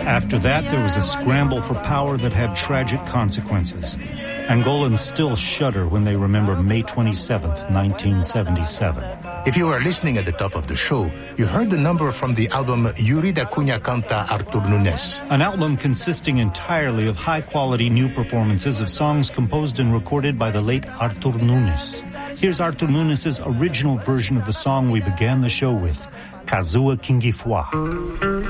After that, there was a scramble for power that had tragic consequences. Angolans still shudder when they remember May 27th, 1977. If you were listening at the top of the show, you heard the number from the album Yuri da Cunha Canta Artur Nunes. An album consisting entirely of high-quality new performances of songs composed and recorded by the late Artur Nunes. Here's Artur Nunes' original version of the song we began the show with, Kazua Kingifwa.